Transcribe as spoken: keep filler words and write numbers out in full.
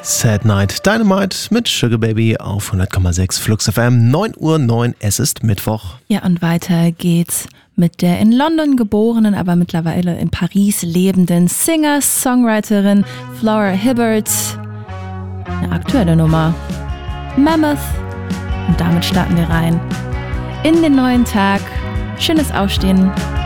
Sad Night Dynamite mit Sugar Baby auf hundert Komma sechs Flux F M. neun Uhr neun, es ist Mittwoch. Ja, und weiter geht's mit der in London geborenen, aber mittlerweile in Paris lebenden Singer-Songwriterin Flora Hibbert. Eine aktuelle Nummer. Mammoth. Und damit starten wir rein in den neuen Tag. Schönes Aufstehen.